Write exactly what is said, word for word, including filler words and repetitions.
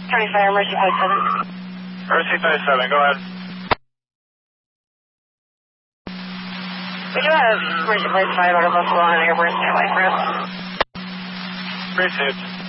County Fire, Mercy five seven. Mercy five seven, go ahead. We do have Mercy five five out of Buffalo on an airborne standby for us. Appreciate it.